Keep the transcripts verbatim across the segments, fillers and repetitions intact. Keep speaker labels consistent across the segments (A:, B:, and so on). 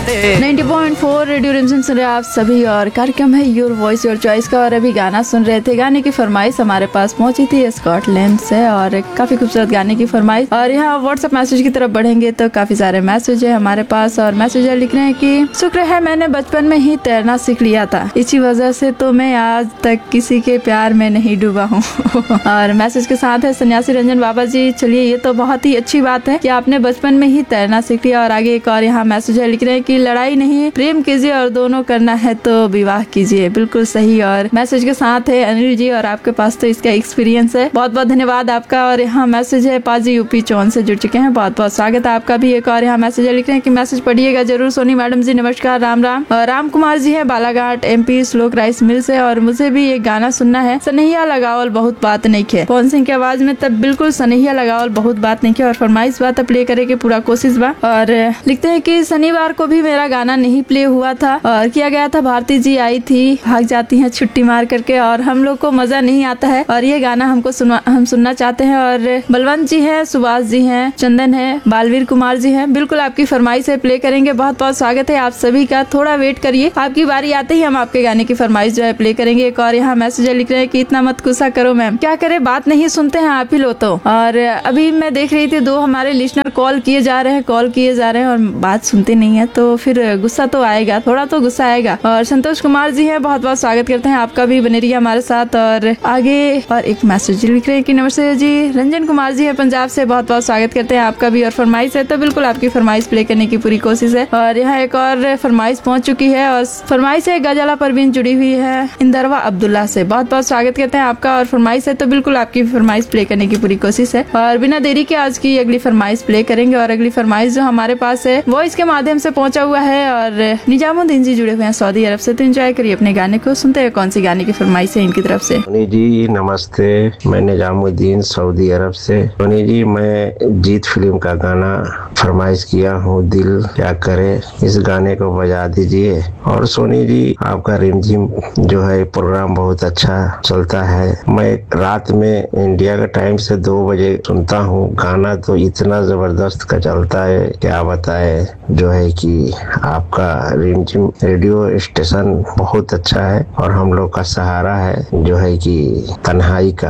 A: नब्बे पॉइंट चार रेडियो रिमझिम सुन रहे आप सभी और कार्यक्रम है योर वॉइस योर चॉइस का। और अभी गाना सुन रहे थे, गाने की फरमाइश हमारे पास पहुंची थी स्कॉटलैंड से और काफी खूबसूरत गाने की फरमाइश। और यहाँ व्हाट्सएप मैसेज की तरफ बढ़ेंगे तो काफी सारे मैसेज है हमारे पास और मैसेज लिख रहे हैं कि शुक्र है मैंने बचपन में ही तैरना सीख लिया था, इसी वजह से तो मैं आज तक किसी के प्यार में नहीं डूबा हूँ। और मैसेज के साथ है सन्यासी रंजन बाबा जी, चलिए ये तो बहुत ही अच्छी बात है कि आपने बचपन में ही तैरना सीख लिया। और आगे एक और यहाँ मैसेज है, लिख रहे हैं कि लड़ाई नहीं प्रेम कीजिए और दोनों करना है तो विवाह कीजिए। बिल्कुल सही। और मैसेज के साथ है अनिल जी, और आपके पास तो इसका एक्सपीरियंस है, बहुत बहुत धन्यवाद आपका। और यहाँ मैसेज है पाजी यूपी चौन से जुड़ चुके हैं, बहुत बहुत स्वागत है आपका भी। एक और यहाँ मैसेज है, लिख रहे हैं कि मैसेज पढ़िएगा जरूर सोनी मैडम जी, नमस्कार राम राम। और राम कुमार जी है बालाघाट एमपी स्लोक राइस मिल से, और मुझे भी एक गाना सुनना है, सनहिया लगावल बहुत बात नहीं खे, पवन सिंह की आवाज में। तब बिल्कुल सनहिया लगावल बहुत बात नहीं खे और फरमाइश बात प्ले करे के पूरा कोशिश बा। और लिखते हैं कि शनिवार को भी मेरा गाना नहीं प्ले हुआ था और किया गया था, भारती जी आई थी भाग जाती हैं छुट्टी मार करके, और हम लोग को मजा नहीं आता है और ये गाना हमको सुना हम सुनना चाहते हैं। और बलवंत जी हैं, सुभाष जी हैं, चंदन है, बालवीर कुमार जी हैं, बिल्कुल आपकी फरमाइश है प्ले करेंगे। बहुत बहुत स्वागत है आप सभी का, थोड़ा वेट करिए, आपकी बारी आते ही हम आपके गाने की फरमाइश जो है प्ले करेंगे। एक और यहाँ मैसेज लिख रहे हैं कि इतना मत गुस्सा करो मैम, क्या करे बात नहीं सुनते हैं आप ही लो तो। और अभी मैं देख रही थी दो हमारे लिसनर कॉल किए जा रहे हैं कॉल किए जा रहे हैं और बात सुनते नहीं है, तो फिर गुस्सा तो आएगा, थोड़ा तो गुस्सा आएगा। और संतोष कुमार जी हैं, बहुत बहुत स्वागत करते हैं आपका भी, बने रहिए हमारे साथ। और आगे और एक मैसेज लिख रहे हैं कि नमस्ते जी, रंजन कुमार जी है पंजाब से, बहुत बहुत स्वागत करते हैं आपका भी। और फरमाइश है तो बिल्कुल आपकी फरमाइश प्ले करने की पूरी कोशिश है। और यहाँ एक और फरमाइश पहुंच चुकी है और फरमाइश है गजाला परवीन जुड़ी हुई है इंदरवा अब्दुल्ला से, बहुत बहुत स्वागत करते हैं आपका। और फरमाइश है तो बिल्कुल आपकी फरमाइश प्ले करने की पूरी कोशिश है। और बिना देरी के आज की अगली फरमाइश प्ले करेंगे। और अगली फरमाइश जो हमारे पास है वॉइस के माध्यम से पहुंचा हुआ है और निजामुद्दीन जी जुड़े हुए हैं सऊदी अरब से, तो एंजॉय करिए अपने गाने को, सुनते हैं कौन सी गाने की फरमाइश है इनकी तरफ से।
B: सोनी जी नमस्ते, मैं निजामुद्दीन सऊदी अरब से। सोनी जी मैं जीत फिल्म का गाना फरमाइश किया हूँ, दिल क्या करे, इस गाने को बजा दीजिए। और सोनी जी आपका रिमझिम जो है प्रोग्राम बहुत अच्छा चलता है, मैं रात में इंडिया का टाइम से दो बजे सुनता हूँ, गाना तो इतना जबरदस्त का चलता है क्या बताए, जो है कि आपका रिमझिम रेडियो स्टेशन बहुत अच्छा है और हम लोग का सहारा है, जो है कि तन्हाई का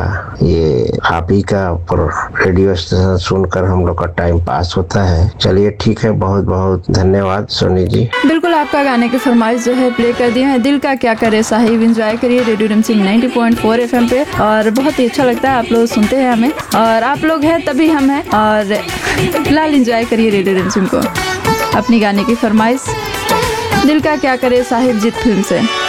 B: ये आप ही का रेडियो स्टेशन सुनकर हम लोग का टाइम पास होता है। चलिए ठीक है, बहुत बहुत धन्यवाद सोनी जी।
A: बिल्कुल आपका गाने की फरमाइश जो है प्ले कर दिए हैं, दिल का क्या करे साहिब, एंजॉय करिए रेडियो रिमझिम नब्बे पॉइंट चार एफएम पे। और बहुत ही अच्छा लगता है आप लोग सुनते हैं हमें, और आप लोग हैं तभी हम हैं। और फिलहाल एंजॉय करिए रेडियो रिमझिम को, अपनी गाने की फरमाइश दिल का क्या करे साहिब जीत फिल्म से।